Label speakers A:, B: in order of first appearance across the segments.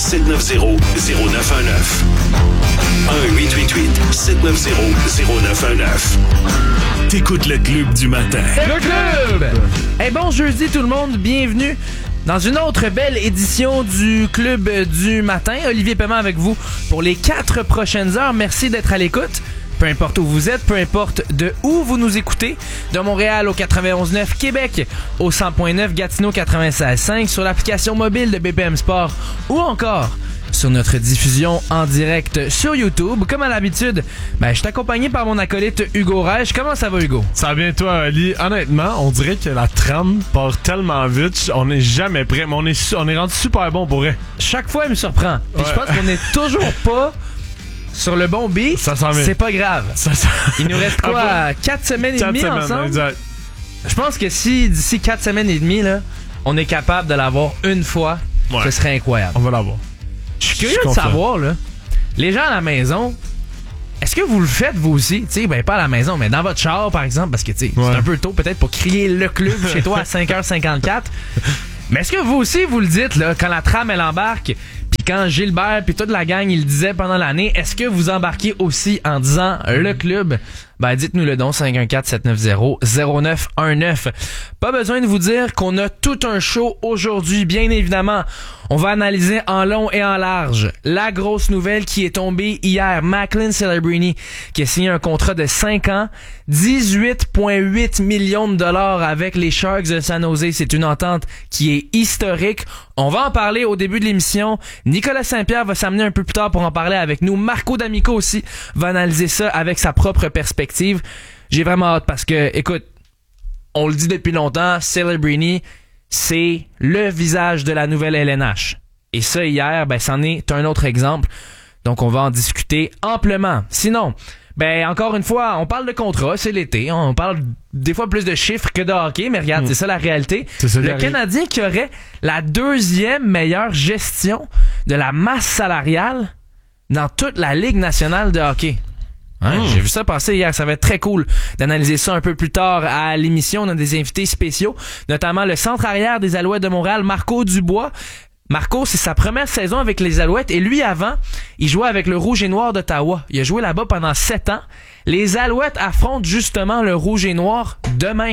A: 1-888-790-0919. 1-888-790-0919. T'écoutes le Club du matin.
B: Le Club! Hey, bon jeudi tout le monde, bienvenue dans une autre belle édition du Club du matin. Olivier Paiement avec vous pour les 4 prochaines heures. Merci d'être à l'écoute. Peu importe où vous êtes, peu importe de où vous nous écoutez, de Montréal au 91.9, Québec au 100.9, Gatineau 96.5, sur l'application mobile de BPM Sport ou encore sur notre diffusion en direct sur YouTube. Comme à l'habitude, je suis accompagné par mon acolyte Hugo Reich. Comment ça va, Hugo?
C: Ça va bien, toi, Ali? Honnêtement, on dirait que la trame part tellement vite, on n'est jamais prêt, mais on est rendu super bon pour vrai.
B: Chaque fois, il me surprend. Puis je pense qu'on est toujours pas sur le bon beat.
C: Ça s'en vient.
B: C'est pas grave. Il nous reste quoi? 4 semaines et demie ensemble?
C: Exact.
B: Je pense que si d'ici 4 semaines et demie, là, on est capable de l'avoir une fois, ce serait incroyable.
C: On va l'avoir.
B: Je suis curieux de savoir, là, les gens à la maison, est-ce que vous le faites vous aussi? Tu sais, pas à la maison, mais dans votre char, par exemple, parce que c'est un peu tôt peut-être pour crier le club chez toi à 5h54. Mais est-ce que vous aussi, vous le dites, là, quand la trame, elle embarque, puis quand Gilbert puis toute la gang, il le disait pendant l'année, est-ce que vous embarquez aussi en disant le club? Dites-nous le don, 514-790-0919. Pas besoin de vous dire qu'on a tout un show aujourd'hui, bien évidemment. On va analyser en long et en large la grosse nouvelle qui est tombée hier. Macklin Celebrini qui a signé un contrat de 5 ans, 18,8 millions de dollars avec les Sharks de San Jose. C'est une entente qui est historique. On va en parler au début de l'émission. Nicolas Saint-Pierre va s'amener un peu plus tard pour en parler avec nous. Marco D'Amico aussi va analyser ça avec sa propre perspective. J'ai vraiment hâte parce que, écoute, on le dit depuis longtemps, Celebrini, c'est le visage de la nouvelle LNH. Et ça, hier, c'en est un autre exemple. Donc, on va en discuter amplement. Sinon, encore une fois, on parle de contrat, c'est l'été. On parle des fois plus de chiffres que de hockey, mais regarde, c'est ça la réalité. Le Canadien qui aurait la 2e meilleure gestion de la masse salariale dans toute la Ligue nationale de hockey. J'ai vu ça passer hier, ça va être très cool d'analyser ça un peu plus tard à l'émission. On a des invités spéciaux, notamment le centre arrière des Alouettes de Montréal, Marco Dubois. Marco, c'est sa première saison avec les Alouettes et lui, avant, il jouait avec le Rouge et Noir d'Ottawa. Il a joué là-bas pendant 7 ans. Les Alouettes affrontent justement le Rouge et Noir demain.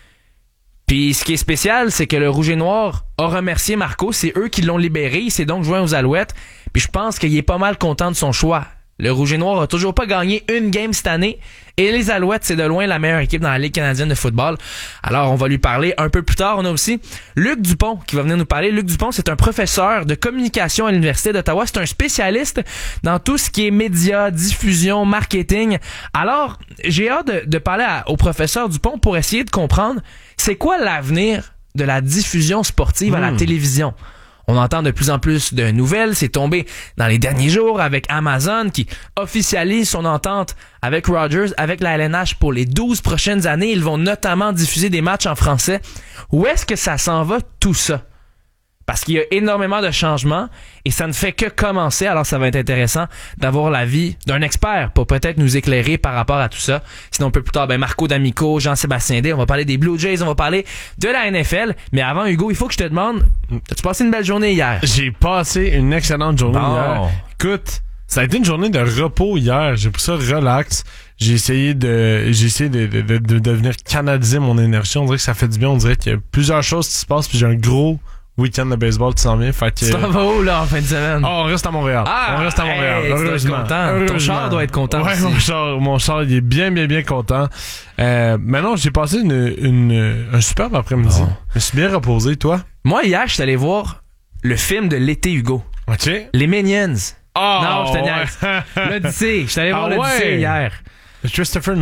B: Puis ce qui est spécial, c'est que le Rouge et Noir a remercié Marco. C'est eux qui l'ont libéré. Il s'est donc joint aux Alouettes. Puis je pense qu'il est pas mal content de son choix. Le Rouge et Noir a toujours pas gagné une game cette année et les Alouettes, c'est de loin la meilleure équipe dans la Ligue canadienne de football. Alors, on va lui parler un peu plus tard. On a aussi Luc Dupont qui va venir nous parler. Luc Dupont, c'est un professeur de communication à l'Université d'Ottawa. C'est un spécialiste dans tout ce qui est médias, diffusion, marketing. Alors, j'ai hâte de parler au professeur Dupont pour essayer de comprendre c'est quoi l'avenir de la diffusion sportive à la télévision. On entend de plus en plus de nouvelles. C'est tombé dans les derniers jours avec Amazon qui officialise son entente avec Rogers, avec la LNH pour les 12 prochaines années. Ils vont notamment diffuser des matchs en français. Où est-ce que ça s'en va tout ça? Parce qu'il y a énormément de changements et ça ne fait que commencer. Alors ça va être intéressant d'avoir l'avis d'un expert pour peut-être nous éclairer par rapport à tout ça. Sinon un peu plus tard, Marco D'Amico, Jean-Sébastien Day, on va parler des Blue Jays, on va parler de la NFL. Mais avant, Hugo, il faut que je te demande, as-tu passé une belle journée hier?
C: J'ai passé une excellente journée hier. Écoute, ça a été une journée de repos hier. J'ai pris ça relax. J'ai essayé de devenir canadiser mon énergie. On dirait que ça fait du bien. On dirait qu'il y a plusieurs choses qui se passent puis j'ai un gros week-end de baseball qui s'en vient. Fait que...
B: Tu t'en vas où, là, en fin de semaine?
C: On reste à Montréal. On reste à Montréal.
B: Heureusement. Ton char doit être content aussi.
C: Mon char, il est bien content. Maintenant, j'ai passé un superbe après-midi. Je me suis bien reposé, toi?
B: Moi, hier, je suis allé voir le film de l'été, Hugo.
C: OK.
B: Les Minions.
C: Non,
B: je te niaise. L'Odyssée. Je suis allé voir l'Odyssée hier.
C: De Christopher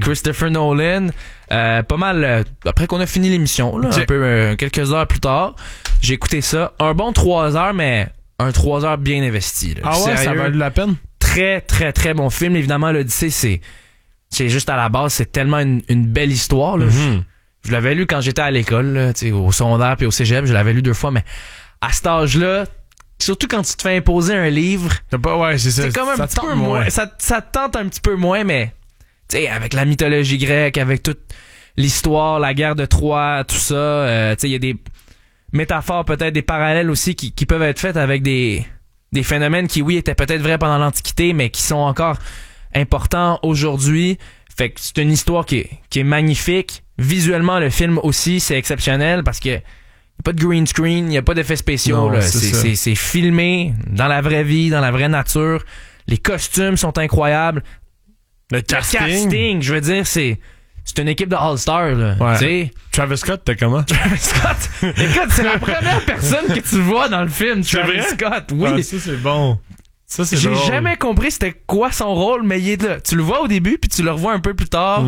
C: Nolan.
B: Pas mal après qu'on a fini l'émission, là, un peu quelques heures plus tard, j'ai écouté ça. Un bon 3 heures, mais un 3 heures bien investi. Là.
C: Ah ouais, sérieux, ça valait la peine?
B: Très, très, très bon film. Évidemment, l'Odyssée, c'est juste à la base, c'est tellement une belle histoire. Là. Je l'avais lu quand j'étais à l'école, là, au secondaire puis au cégep, je l'avais lu 2 fois, mais à cet âge-là, surtout quand tu te fais imposer un livre, c'est comme un petit peu moins. Ça te tente un petit peu moins, mais tu sais, avec la mythologie grecque, avec toute l'histoire, la guerre de Troie, tout ça, tu sais, il y a des métaphores, peut-être des parallèles aussi qui peuvent être faites avec des Des phénomènes qui, oui, étaient peut-être vrais pendant l'Antiquité, mais qui sont encore importants aujourd'hui. Fait que c'est une histoire qui est magnifique. Visuellement, le film aussi, c'est exceptionnel parce que y a pas de green screen, il n'y a pas d'effets spéciaux.
C: Non,
B: là.
C: c'est
B: filmé dans la vraie vie, dans la vraie nature. Les costumes sont incroyables.
C: Le casting,
B: je veux dire, c'est une équipe de All-Star. Là,
C: ouais. Travis Scott, t'es comment?
B: Travis Scott? Écoute, c'est la première personne que tu vois dans le film, Travis Scott. Oui.
C: Ah, ça, c'est bon. Ça, c'est
B: J'ai
C: drôle.
B: jamais compris c'était quoi son rôle, mais il est là. Tu le vois au début, puis tu le revois un peu plus tard.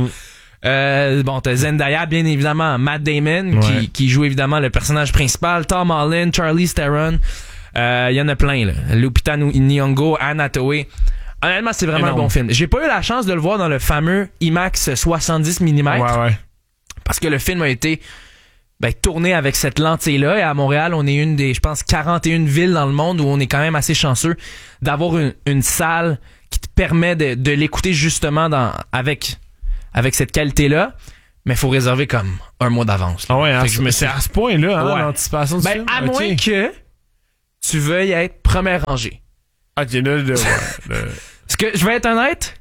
B: T'as Zendaya, bien évidemment, Matt Damon, qui joue évidemment le personnage principal, Tom Holland, Charlize Theron. Il y en a plein, là. Lupita Nyong'o, Anne Hathaway. Honnêtement, c'est vraiment un bon film. J'ai pas eu la chance de le voir dans le fameux IMAX 70 mm.
C: Ouais.
B: Parce que le film a été tourné avec cette lentille-là. Et à Montréal, on est une des, je pense, 41 villes dans le monde où on est quand même assez chanceux d'avoir une salle qui te permet de l'écouter justement avec cette qualité-là. Mais il faut réserver comme un mois d'avance.
C: Ah ouais, c'est à ce point-là, l'anticipation du film?
B: À moins que tu veuilles être première rangée.
C: Ok, là,
B: Parce que, je vais être honnête,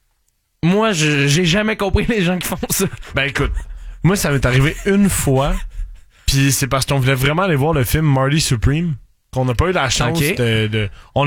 B: moi, j'ai jamais compris les gens qui font ça.
C: Ben écoute, moi, ça m'est arrivé une fois, puis c'est parce qu'on voulait vraiment aller voir le film Marty Supreme, qu'on n'a pas eu la chance de...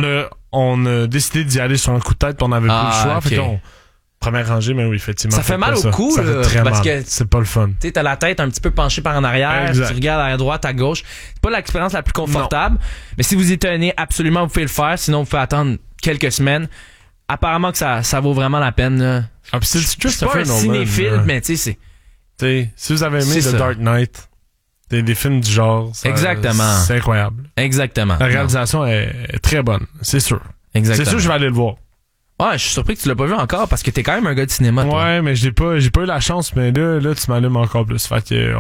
C: On a décidé d'y aller sur un coup de tête, puis on avait plus le choix, fait qu'on... Première rangée, mais oui, effectivement.
B: Ça fait mal au cou,
C: ça fait très
B: parce
C: mal.
B: que
C: c'est pas le fun.
B: Tu sais, t'as la tête un petit peu penchée par en arrière, tu regardes à droite, à gauche. C'est pas l'expérience la plus confortable, mais si vous y tenez, absolument, vous pouvez le faire. Sinon, vous pouvez attendre quelques semaines. Apparemment que ça vaut vraiment la peine. Là.
C: Ah, pis c'est
B: pas un cinéphile, mais tu sais,
C: c'est... si vous avez aimé The Dark Knight, des films du genre,
B: exactement.
C: C'est incroyable.
B: Exactement.
C: La réalisation est très bonne, c'est sûr.
B: Exactement.
C: C'est sûr que je vais aller le voir.
B: Ouais, je suis surpris que tu l'as pas vu encore parce que t'es quand même un gars de cinéma. Toi.
C: Ouais, mais j'ai pas eu la chance, mais là tu m'allumes encore plus. Fait que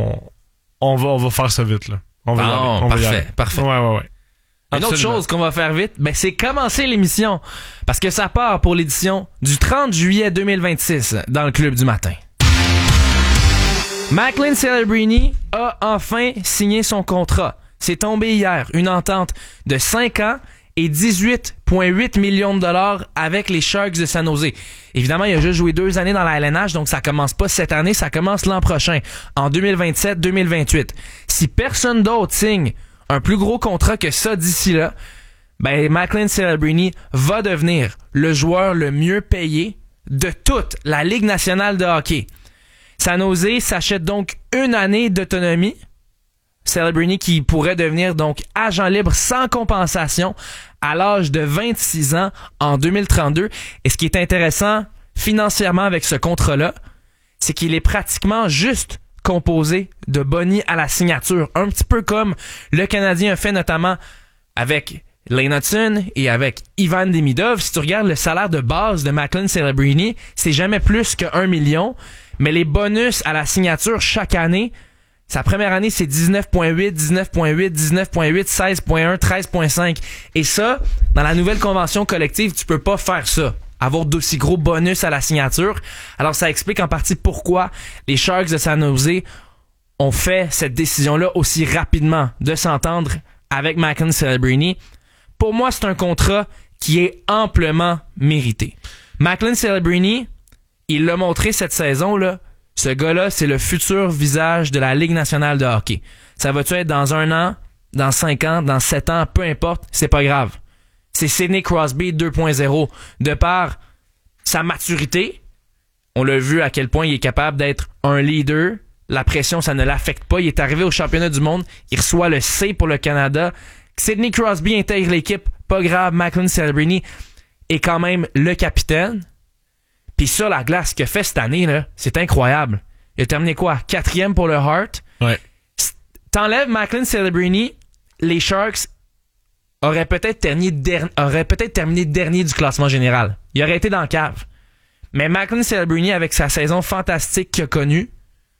C: on va faire ça vite là. On va y aller.
B: Parfait.
C: Ouais.
B: Une autre chose qu'on va faire vite, c'est commencer l'émission parce que ça part pour l'édition du 30 juillet 2026 dans le Club du matin. Macklin Celebrini a enfin signé son contrat. C'est tombé hier, une entente de 5 ans et 18,8 millions de dollars avec les Sharks de San Jose. Évidemment, il a juste joué 2 années dans la LNH, donc ça commence pas cette année, ça commence l'an prochain, en 2027-2028. Si personne d'autre signe un plus gros contrat que ça d'ici là, Macklin Celebrini va devenir le joueur le mieux payé de toute la Ligue nationale de hockey. San Jose s'achète donc 1 année d'autonomie. Celebrini qui pourrait devenir donc agent libre sans compensation à l'âge de 26 ans en 2032. Et ce qui est intéressant financièrement avec ce contrat-là, c'est qu'il est pratiquement juste composé de bonnies à la signature. Un petit peu comme le Canadien a fait notamment avec Lane Hutson et avec Ivan Demidov. Si tu regardes le salaire de base de Macklin Celebrini, c'est jamais plus que 1 million. Mais les bonus à la signature chaque année, sa première année, c'est 19,8, 19,8, 19,8, 16,1, 13,5. Et ça, dans la nouvelle convention collective, tu peux pas faire ça. Avoir d'aussi gros bonus à la signature. Alors, ça explique en partie pourquoi les Sharks de San Jose ont fait cette décision-là aussi rapidement de s'entendre avec Macklin Celebrini. Pour moi, c'est un contrat qui est amplement mérité. Macklin Celebrini, il l'a montré cette saison-là. Ce gars-là, c'est le futur visage de la Ligue nationale de hockey. Ça va-tu être dans 1 an, dans 5 ans, dans 7 ans, peu importe, c'est pas grave. C'est Sidney Crosby 2.0. De par sa maturité, on l'a vu à quel point il est capable d'être un leader. La pression, ça ne l'affecte pas. Il est arrivé au championnat du monde. Il reçoit le C pour le Canada. Sidney Crosby intègre l'équipe. Pas grave, Macklin Celebrini est quand même le capitaine. Puis ça, la glace qu'il a fait cette année, là, c'est incroyable. Il a terminé quoi? 4e pour le Hart.
C: Ouais.
B: T'enlèves Macklin Celebrini, les Sharks auraient peut-être terminé dernier du classement général. Il aurait été dans le cave. Mais Macklin Celebrini, avec sa saison fantastique qu'il a connue,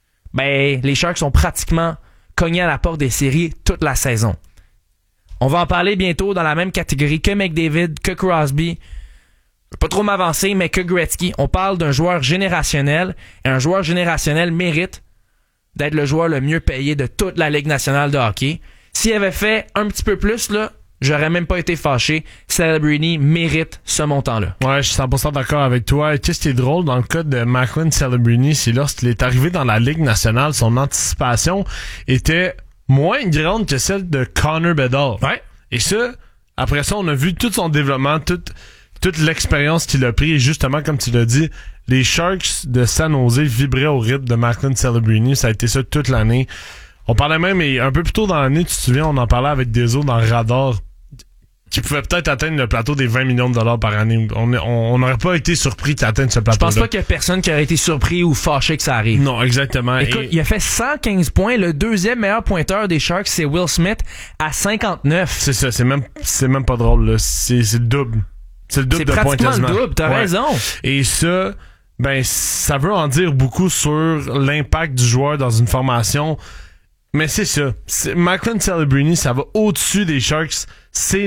B: les Sharks ont pratiquement cogné à la porte des séries toute la saison. On va en parler bientôt dans la même catégorie que McDavid, que Crosby. Je vais pas trop m'avancer, mais que Gretzky. On parle d'un joueur générationnel, et un joueur générationnel mérite d'être le joueur le mieux payé de toute la Ligue nationale de hockey. S'il avait fait un petit peu plus, là, j'aurais même pas été fâché. Celebrini mérite ce montant-là.
C: Ouais, je suis 100% d'accord avec toi. Et qu'est-ce qui est drôle dans le cas de Macklin Celebrini, c'est lorsqu'il est arrivé dans la Ligue nationale, son anticipation était moins grande que celle de Connor Bedard.
B: Ouais.
C: Et ça, après ça, on a vu tout son développement, toute l'expérience qu'il a pris. Et justement, comme tu l'as dit, les Sharks de San Jose vibraient au rythme de Macklin Celebrini. Ça a été ça toute l'année. On parlait même, et un peu plus tôt dans l'année, tu te souviens, on en parlait avec des autres dans Radar, qui pouvait peut-être atteindre le plateau des 20 millions de dollars par année. On n'aurait pas été surpris qu'il atteigne ce plateau-là.
B: Je pense pas qu'il y a personne qui aurait été surpris ou fâché que ça arrive.
C: Non, exactement.
B: Écoute, il a fait 115 points. Le deuxième meilleur pointeur des Sharks, c'est Will Smith à 59.
C: C'est ça, c'est même pas drôle, là. C'est le double. C'est le double de points
B: pratiquement
C: quasiment.
B: le double, t'as raison.
C: Et ça, ben, ça veut en dire beaucoup sur l'impact du joueur dans une formation. Mais c'est ça. Macklin Celebrini, ça va au-dessus des Sharks. C'est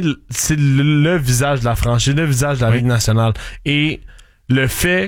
C: le visage de la franchise, le visage de la Ligue nationale. Et le fait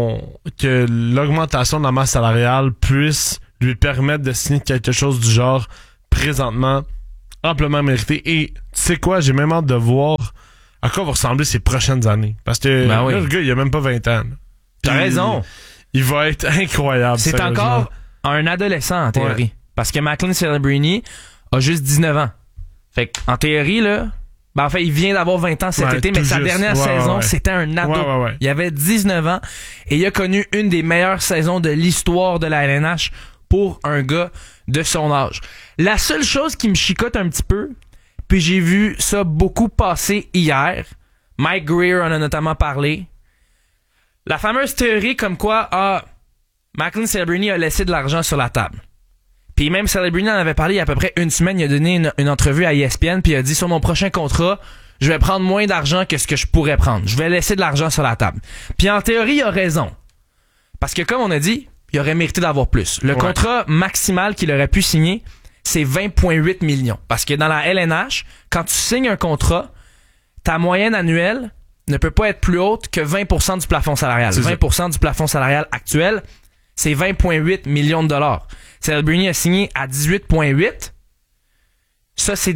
C: que l'augmentation de la masse salariale puisse lui permettre de signer quelque chose du genre, présentement, amplement mérité. Et tu sais quoi, j'ai même hâte de voir à quoi vont ressembler ces prochaines années. Parce que là, le gars, il a même pas 20 ans.
B: T'as raison.
C: Il va être incroyable.
B: C'est encore un adolescent, en théorie. Ouais. Parce que Macklin Celebrini a juste 19 ans. Fait qu'en théorie, là, ben en fait, il vient d'avoir 20 ans cet été, mais sa dernière saison, c'était un ado. Il avait 19 ans et il a connu une des meilleures saisons de l'histoire de la LNH pour un gars de son âge. La seule chose qui me chicote un petit peu, puis j'ai vu ça beaucoup passer hier, Mike Greer en a notamment parlé, la fameuse théorie comme quoi Macklin Celebrini a laissé de l'argent sur la table. Puis même Celebrini en avait parlé il y a à peu près une semaine, il a donné une entrevue à ESPN, puis il a dit sur mon prochain contrat, je vais prendre moins d'argent que ce que je pourrais prendre. Je vais laisser de l'argent sur la table. Puis en théorie, il a raison. Parce que comme on a dit, il aurait mérité d'avoir plus. Le contrat maximal qu'il aurait pu signer, c'est 20,8 millions. Parce que dans la LNH, quand tu signes un contrat, ta moyenne annuelle ne peut pas être plus haute que 20% du plafond salarial. 20% du plafond salarial actuel, c'est 20,8 millions de dollars. Celebrini a signé à 18,8. Ça, c'est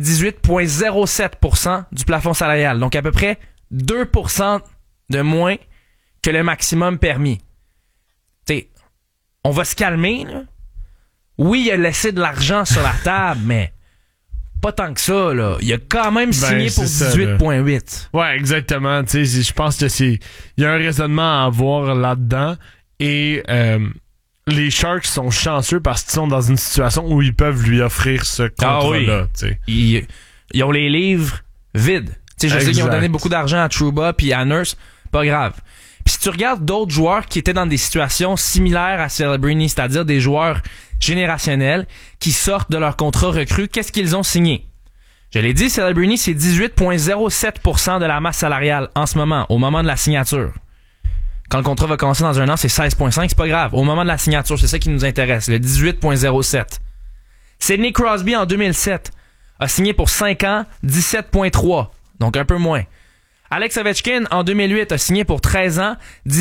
B: 18,07% du plafond salarial. Donc, à peu près 2% de moins que le maximum permis. T'sais, on va se calmer, là. Oui, il a laissé de l'argent sur la table, mais pas tant que ça, là. Il a quand même signé pour 18,8.
C: Ouais, exactement. Tu sais, je pense que il y a un raisonnement à avoir là-dedans. Et les Sharks sont chanceux parce qu'ils sont dans une situation où ils peuvent lui offrir ce contrat-là.
B: Ils ont les livres vides. Je sais qu'ils ont donné beaucoup d'argent à Trouba puis à Nurse. Pas grave. Puis si tu regardes d'autres joueurs qui étaient dans des situations similaires à Celebrini, c'est-à-dire des joueurs générationnels qui sortent de leur contrat recru, qu'est-ce qu'ils ont signé? Je l'ai dit, Celebrini, c'est 18,07% de la masse salariale en ce moment, au moment de la signature. Quand le contrat va commencer dans un an, c'est 16,5, c'est pas grave. Au moment de la signature, c'est ça qui nous intéresse, le 18,07. Sidney Crosby, en 2007, a signé pour 5 ans, 17,3, donc un peu moins. Alex Ovechkin, en 2008, a signé pour 13 ans,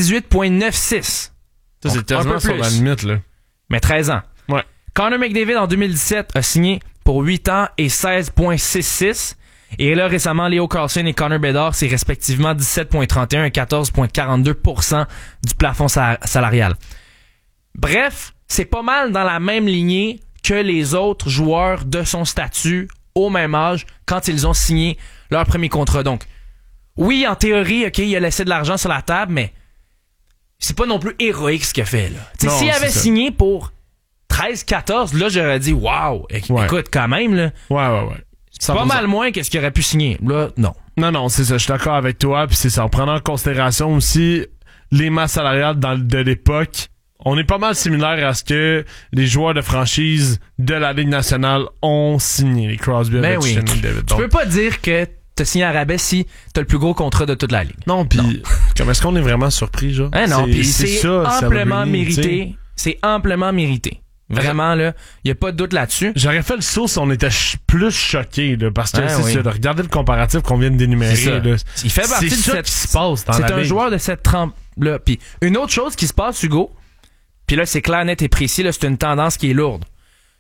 B: 18,96.
C: Ça, c'est tellement sur la limite, là.
B: Mais 13 ans.
C: Ouais.
B: Connor McDavid, en 2017, a signé pour 8 ans et 16,66. Et là, récemment, Leo Carlson et Connor Bedard, c'est respectivement 17,31 et 14,42% du plafond salarial. Bref, c'est pas mal dans la même lignée que les autres joueurs de son statut au même âge quand ils ont signé leur premier contrat. Donc, oui, en théorie, OK, il a laissé de l'argent sur la table, mais c'est pas non plus héroïque ce qu'il a fait, là. S'il avait signé pour 13-14, là, j'aurais dit, wow, écoute, quand même, là.
C: Ouais.
B: C'est pas mal moins que ce qu'il aurait pu signer. Là, non.
C: Non, c'est ça. Je suis d'accord avec toi. Puis c'est ça. En prenant en considération aussi les masses salariales de l'époque, on est pas mal similaire à ce que les joueurs de franchise de la Ligue nationale ont signé. Les Crosby, Ovechkin, David.
B: Tu peux pas dire que t'as signé à rabais si t'as le plus gros contrat de toute la Ligue.
C: Non, puis est-ce qu'on est vraiment surpris, genre?
B: Non, puis c'est amplement mérité. C'est amplement mérité. Vraiment, là, il n'y a pas de doute là-dessus.
C: J'aurais fait le saut si on était plus choqués, là, parce que c'est ça, de regarder le comparatif qu'on vient de d'énumérer. Là,
B: il fait partie de cette
C: qui se passe dans la
B: C'est un
C: ligue.
B: joueur de cette trempe-là. Puis une autre chose qui se passe, Hugo, puis là, c'est clair, net et précis, là, c'est une tendance qui est lourde.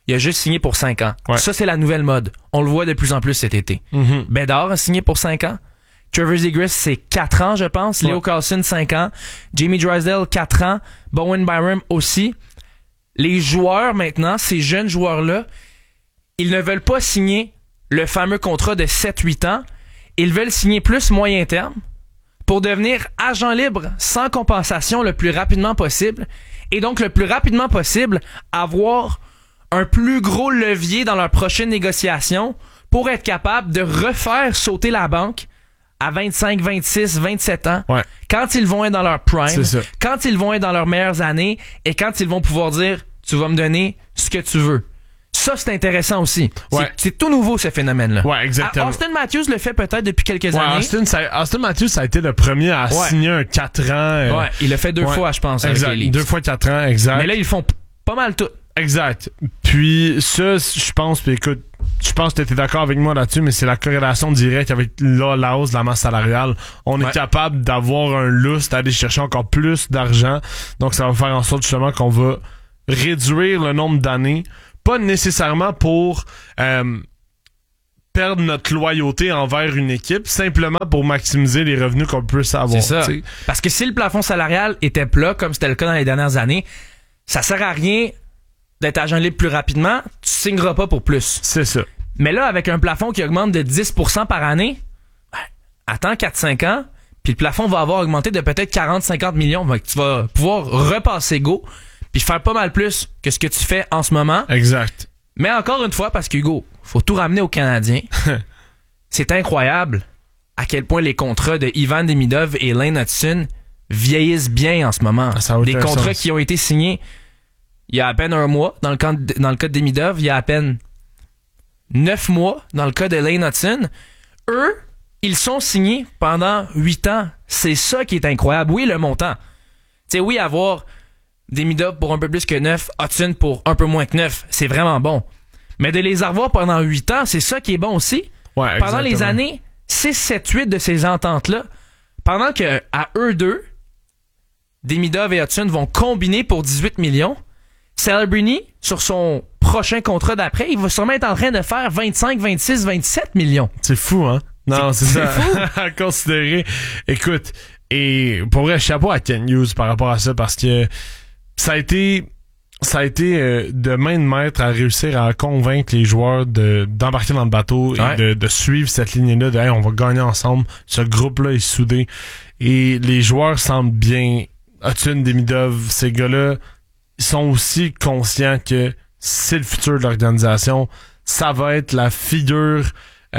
B: il a juste signé pour 5 ans.
C: Ouais.
B: Ça, c'est la nouvelle mode. On le voit de plus en plus cet été. Bedard a signé pour 5 ans. Trevor Zegras, c'est 4 ans, je pense. Leo Carlson, 5 ans. Jamie Drysdale, 4 ans. Bowen Byram aussi. Les joueurs, maintenant, ces jeunes joueurs-là, ils ne veulent pas signer le fameux contrat de 7-8 ans. Ils veulent signer plus moyen terme pour devenir agent libre sans compensation le plus rapidement possible. Et donc, le plus rapidement possible, avoir un plus gros levier dans leur prochaine négociation pour être capable de refaire sauter la banque à 25, 26, 27 ans, quand ils vont être dans leur prime, quand ils vont être dans leurs meilleures années et quand ils vont pouvoir dire « tu vas me donner ce que tu veux ». Ça, c'est intéressant aussi. C'est tout nouveau, ce phénomène-là.
C: Ouais, exactement.
B: Austin Matthews le fait peut-être depuis quelques années.
C: Austin Matthews, ça a été le premier à signer un 4 ans.
B: Il l'a fait 2 fois, je pense,
C: exact,
B: avec les Leafs.
C: 2 fois 4 ans, exact.
B: Mais là, ils font pas mal tout.
C: Exact. Puis ça, je pense, puis écoute, je pense que tu étais d'accord avec moi là-dessus, mais c'est la corrélation directe avec la hausse de la masse salariale. On est capable d'avoir un lustre, d'aller chercher encore plus d'argent. Donc ça va faire en sorte justement qu'on va réduire le nombre d'années. Pas nécessairement pour perdre notre loyauté envers une équipe, simplement pour maximiser les revenus qu'on peut avoir.
B: C'est ça. T'sais. Parce que si le plafond salarial était plat, comme c'était le cas dans les dernières années, ça sert à rien d'être agent libre plus rapidement, tu signeras pas pour plus.
C: C'est ça.
B: Mais là, avec un plafond qui augmente de 10% par année, attends 4-5 ans, puis le plafond va avoir augmenté de peut-être 40-50 millions. Donc tu vas pouvoir repasser go, puis faire pas mal plus que ce que tu fais en ce moment.
C: Exact.
B: Mais encore une fois, parce qu'Hugo, faut tout ramener aux Canadiens. C'est incroyable à quel point les contrats de Ivan Demidov et Lane Hutson vieillissent bien en ce moment. Des contrats qui ont été signés il y a à peine 1 mois dans le cas de Demidov, il y a à peine 9 mois dans le cas de Lane Hutson. Eux, ils sont signés pendant 8 ans. C'est ça qui est incroyable. Oui, le montant. Tu sais, oui, avoir Demidov pour un peu plus que 9, Hutson pour un peu moins que 9, c'est vraiment bon. Mais de les avoir pendant 8 ans, c'est ça qui est bon aussi.
C: Ouais,
B: pendant les années 6, 7, 8 de ces ententes-là, pendant que à eux deux, Demidov et Hutson vont combiner pour 18 millions, Celebrini, sur son prochain contrat d'après, il va sûrement être en train de faire 25, 26, 27 millions.
C: C'est fou, hein? Non, c'est ça.
B: Fou.
C: À considérer. Écoute, et pour vrai, chapeau à Kent Hughes par rapport à ça, parce que ça a été de main de maître à réussir à convaincre les joueurs d'embarquer dans le bateau et de suivre cette ligne-là de hey, on va gagner ensemble. Ce groupe-là est soudé. Et les joueurs semblent bien. Hutson, Demidov, ces gars-là, ils sont aussi conscients que c'est le futur de l'organisation. Ça va être la figure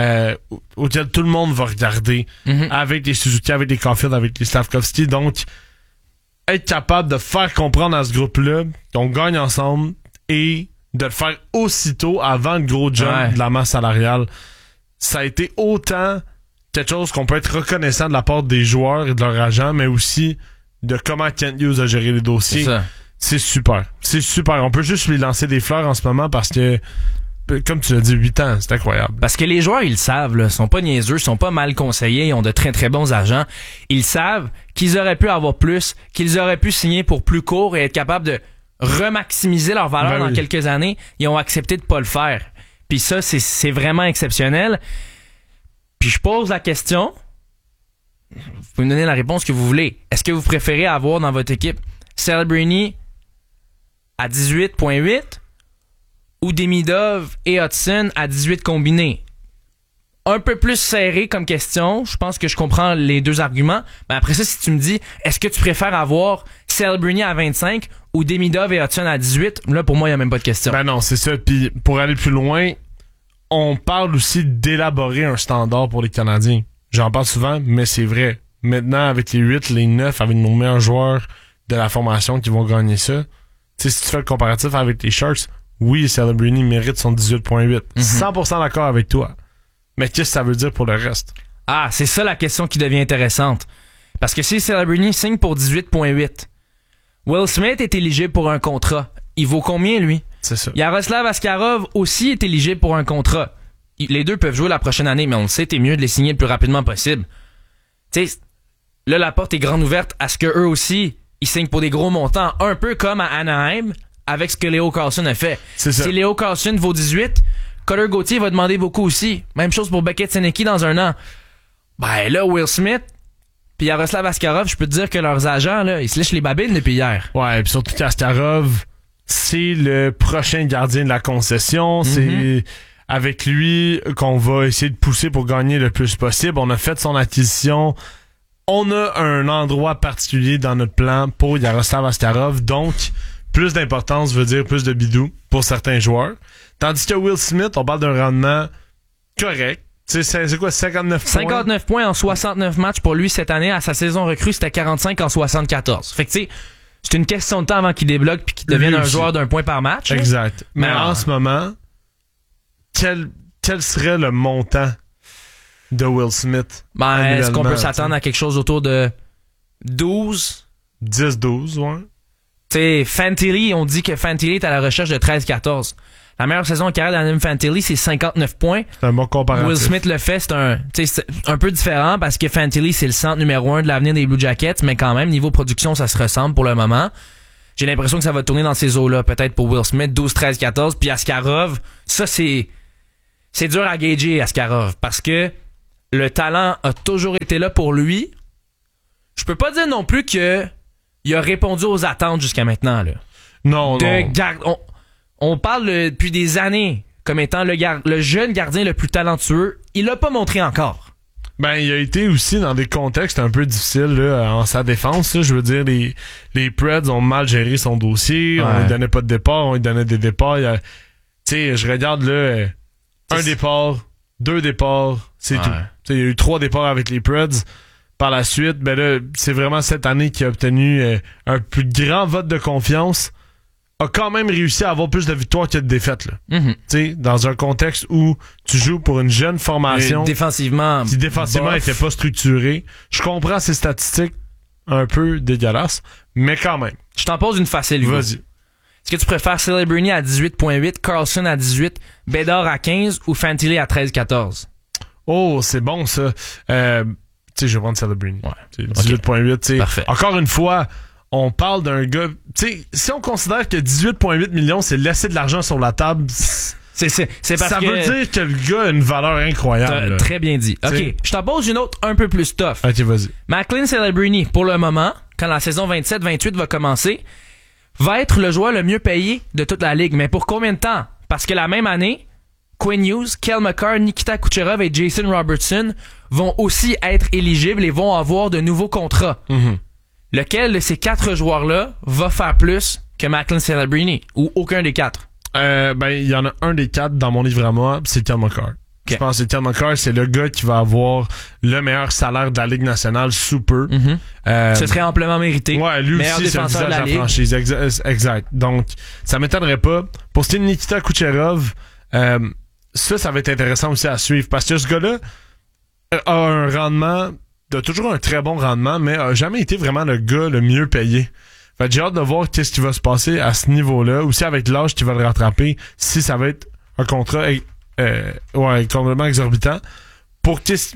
C: auquel tout le monde va regarder avec les Suzuki, avec les Caulfield, avec les Slavkovski. Donc, être capable de faire comprendre à ce groupe-là qu'on gagne ensemble et de le faire aussitôt avant le gros jump de la masse salariale, ça a été autant quelque chose qu'on peut être reconnaissant de la part des joueurs et de leurs agents, mais aussi de comment Kent Hughes a géré les dossiers. C'est super. C'est super. On peut juste lui lancer des fleurs en ce moment parce que, comme tu l'as dit, 8 ans, c'est incroyable.
B: Parce que les joueurs, ils le savent, là, sont pas niaiseux, sont pas mal conseillés, ils ont de très très bons agents. Ils savent qu'ils auraient pu avoir plus, qu'ils auraient pu signer pour plus court et être capables de remaximiser leur valeur dans quelques années. Ils ont accepté de pas le faire. Puis ça, c'est vraiment exceptionnel. Puis je pose la question, vous pouvez me donner la réponse que vous voulez. Est-ce que vous préférez avoir dans votre équipe Celebrini à 18.8 ou Demidov et Hutson à 18 combinés? Un peu plus serré comme question. Je pense que je comprends les deux arguments. Mais après ça, si tu me dis, est-ce que tu préfères avoir Celebrini à 25 ou Demidov et Hutson à 18? Là, pour moi, il n'y a même pas de question.
C: Ben non, c'est ça. Puis pour aller plus loin, on parle aussi d'élaborer un standard pour les Canadiens. J'en parle souvent, mais c'est vrai. Maintenant, avec les 8, les 9, avec nos meilleurs joueurs de la formation qui vont gagner ça, tu sais, si tu fais le comparatif avec les Sharks, oui, Celebrini mérite son 18.8. 100% d'accord avec toi. Mais qu'est-ce que ça veut dire pour le reste?
B: Ah, c'est ça la question qui devient intéressante. Parce que si Celebrini signe pour 18.8, Will Smith est éligible pour un contrat. Il vaut combien, lui?
C: C'est ça.
B: Yaroslav Askarov aussi est éligible pour un contrat. Les deux peuvent jouer la prochaine année, mais on le sait, t'es mieux de les signer le plus rapidement possible. Tu sais, là, la porte est grande ouverte à ce que eux aussi, ils signent pour des gros montants, un peu comme à Anaheim, avec ce que Léo Carlson a fait.
C: C'est ça.
B: Si Léo Carlson vaut 18, Cutter Gauthier va demander beaucoup aussi. Même chose pour Beckett Senecki dans un an. Ben là, Will Smith puis Yaroslav Askarov, je peux te dire que leurs agents, là, ils se lèchent les babines depuis hier.
C: Ouais, puis surtout qu'Askarov, c'est le prochain gardien de la concession. C'est avec lui qu'on va essayer de pousser pour gagner le plus possible. On a fait son acquisition. On a un endroit particulier dans notre plan pour Yaroslav Askarov. Donc, plus d'importance veut dire plus de bidou pour certains joueurs. Tandis que Will Smith, on parle d'un rendement correct. C'est quoi, 59 points?
B: 59 points en 69 matchs pour lui cette année. À sa saison recrue, c'était 45 en 74. Fait que tu sais, c'est une question de temps avant qu'il débloque puis qu'il devienne un joueur d'un point par match.
C: Exact. Mais en ce moment, quel serait le montant de Will Smith?
B: Ben, est-ce qu'on peut s'attendre à quelque chose autour de 12?
C: 10-12, ouais.
B: Tu sais, Fantilli, on dit que Fantilli est à la recherche de 13-14. La meilleure saison en carrière d'Adam Fantilli, c'est 59 points.
C: C'est un bon comparatif.
B: Will Smith le fait, c'est un peu différent parce que Fantilli, c'est le centre numéro 1 de l'avenir des Blue Jackets, mais quand même, niveau production, ça se ressemble pour le moment. J'ai l'impression que ça va tourner dans ces eaux-là, peut-être pour Will Smith, 12, 13, 14. Puis Askarov, ça, c'est dur à gager, Askarov, parce que le talent a toujours été là pour lui. Je peux pas dire non plus que il a répondu aux attentes jusqu'à maintenant, là.
C: Non.
B: On parle depuis des années comme étant le jeune gardien le plus talentueux. Il l'a pas montré encore.
C: Ben, il a été aussi dans des contextes un peu difficiles là, en sa défense. Là. Je veux dire, les Preds ont mal géré son dossier. Ouais. On lui donnait pas de départ, on lui donnait des départs. Tu sais, je regarde là, un départ, 2 départs, c'est tout. T'sais, il y a eu 3 départs avec les Preds. Par la suite, ben là, c'est vraiment cette année qu'il a obtenu un plus grand vote de confiance. A quand même réussi à avoir plus de victoires que de défaites. Là. Tu sais, dans un contexte où tu joues pour une jeune formation
B: défensivement
C: était pas structurée. Je comprends ces statistiques un peu dégueulasses, mais quand même.
B: Je t'en pose une facile.
C: Vas-y.
B: Est-ce que tu préfères Celebrini à 18.8, Carlson à 18, Bédard à 15 ou Fantilli à 13-14?
C: Oh, c'est bon ça. Tu sais, je vais prendre Celebrini.
B: Ouais.
C: 18.8, tu sais.
B: Parfait.
C: Encore une fois, on parle d'un gars... Tu sais, si on considère que 18,8 millions, c'est laisser de l'argent sur la table...
B: C'est parce
C: ça
B: que...
C: veut dire que le gars a une valeur incroyable.
B: Très bien dit. OK, je t'en pose une autre un peu plus tough.
C: OK, vas-y.
B: Macklin Celebrini, pour le moment, quand la saison 27-28 va commencer, va être le joueur le mieux payé de toute la ligue. Mais pour combien de temps? Parce que la même année, Quinn Hughes, Cale Makar, Nikita Kucherov et Jason Robertson vont aussi être éligibles et vont avoir de nouveaux contrats. Lequel de ces 4 joueurs-là va faire plus que Macklin Celebrini? Ou aucun des 4?
C: Ben, il y en a un des 4 dans mon livre à moi, c'est Cale Makar. Okay. Je pense que Cale Makar, c'est le gars qui va avoir le meilleur salaire de la Ligue nationale sous peu.
B: Ce serait amplement mérité.
C: Ouais, lui
B: meilleur
C: aussi, c'est le visage de la franchise. Exact. Donc, ça m'étonnerait pas. Pour ce qui est de Nikita Kucherov, ça va être intéressant aussi à suivre. Parce que ce gars-là a un rendement... a toujours un très bon rendement, mais a jamais été vraiment le gars le mieux payé. Fait que j'ai hâte de voir qu'est-ce qui va se passer à ce niveau-là. Aussi avec l'âge qui va le rattraper, si ça va être un contrat complètement exorbitant. Pour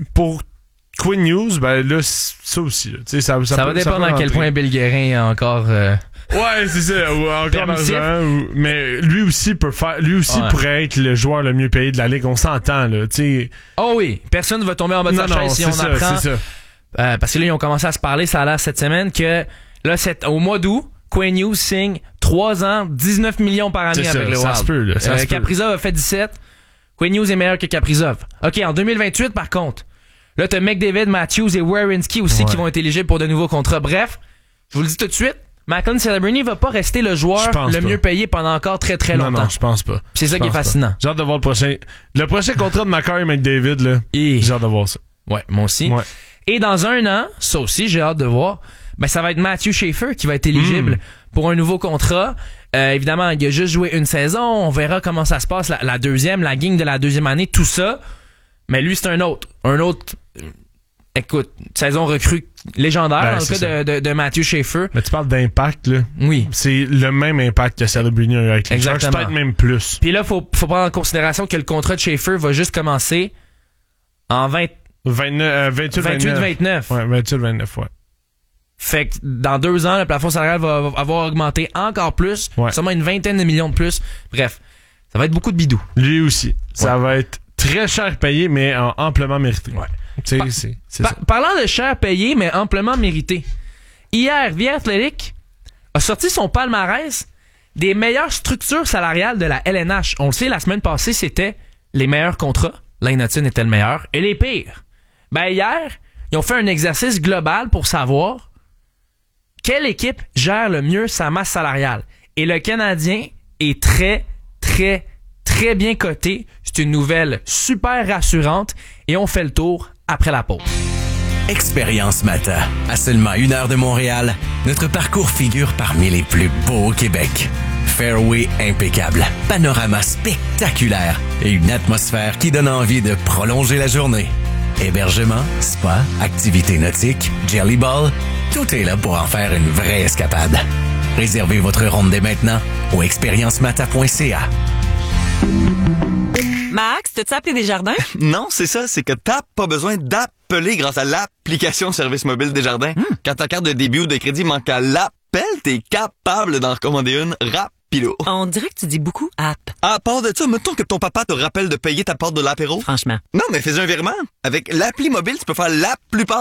C: Quinn Hughes, ben là, ça aussi. Là. Ça va
B: dépendre à quel point Bill Guérin a encore...
C: Ouais, c'est ça. Ou encore d'argent. Mais lui aussi pourrait être le joueur le mieux payé de la Ligue. On s'entend, là. T'sais.
B: Oh oui. Personne ne va tomber en bas de sa chaise si on apprend.
C: C'est ça.
B: Parce que là, ils ont commencé à se parler, ça a l'air cette semaine, que là, au mois d'août, Quinn Hughes signe 3 ans, 19 millions par année avec le Wild.
C: Ça se peut, là. Ça se peut.
B: Kaprizov a fait 17. Quinn Hughes est meilleur que Kaprizov. OK, en 2028, par contre, là, t'as McDavid, Matthews et Werenski aussi qui vont être éligibles pour de nouveaux contrats. Bref, je vous le dis tout de suite, Macklin Celebrini va pas rester le joueur le mieux payé pendant encore très très longtemps.
C: Non, je pense pas.
B: C'est ça qui est fascinant.
C: J'ai hâte de voir le prochain contrat de Makar et McDavid, là. J'ai hâte de voir ça.
B: Ouais, moi aussi. Ouais. Et dans un an, ça aussi, j'ai hâte de voir, ben, ça va être Matthew Schaefer qui va être éligible pour un nouveau contrat. Évidemment, il a juste joué une saison. On verra comment ça se passe, la deuxième, la gang de la deuxième année, tout ça. Mais lui, c'est un autre. Écoute, saison recrue légendaire dans le cas de Matthew Schaefer.
C: Mais tu parles d'impact, là.
B: Oui.
C: C'est le même impact que Celebrini a eu avec les Sharks, peut-être même plus.
B: Puis là, faut prendre en considération que le contrat de Schaefer va juste commencer en 28-29.
C: Ouais, 28-29, ouais.
B: Fait que dans 2 ans, le plafond salarial va avoir augmenté encore plus.
C: Ouais.
B: Sûrement une vingtaine de millions de plus. Bref, ça va être beaucoup de bidou.
C: Lui aussi. Ça va être très cher payé, mais amplement mérité.
B: Ouais.
C: C'est ça.
B: Parlant de cher payé, mais amplement mérité. Hier, The Athletic a sorti son palmarès des meilleures structures salariales de la LNH. On le sait, la semaine passée, c'était les meilleurs contrats. Lane Hutson était le meilleur. Et les pires. Ben hier, ils ont fait un exercice global pour savoir quelle équipe gère le mieux sa masse salariale. Et le Canadien est très, très, très bien coté. C'est une nouvelle super rassurante. Et on fait le tour après la pause.
D: Expérience Mata. À seulement 1 heure de Montréal, notre parcours figure parmi les plus beaux au Québec. Fairway impeccable, panorama spectaculaire et une atmosphère qui donne envie de prolonger la journée. Hébergement, spa, activités nautiques, jelly ball, tout est là pour en faire une vraie escapade. Réservez votre ronde dès maintenant au expériencemata.ca.
E: Max, t'as-tu appelé Desjardins?
F: Non, c'est ça, c'est que t'as pas besoin d'appeler grâce à l'application de service mobile Desjardins. Quand ta carte de débit ou de crédit manque à l'appel, t'es capable d'en recommander une rapido.
E: On dirait que tu dis beaucoup app.
F: À part de ça, mettons que ton papa te rappelle de payer ta part de l'apéro.
E: Franchement.
F: Non, mais fais un virement. Avec l'appli mobile, tu peux faire la plupart